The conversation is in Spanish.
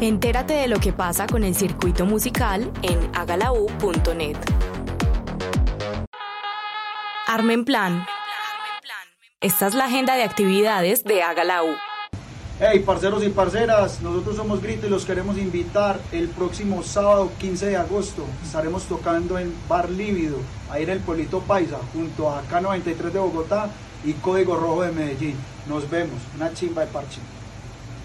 Entérate de lo que pasa con el circuito musical en hagalau.net. Armen Plan. Esta es la agenda de actividades de Hagalau. Hey, parceros y parceras, nosotros somos Grito y los queremos invitar el próximo sábado 15 de agosto. Estaremos tocando en Bar Lívido, ahí en el Pueblito Paisa, junto a K93 de Bogotá y Código Rojo de Medellín. Nos vemos, una chimba de parche.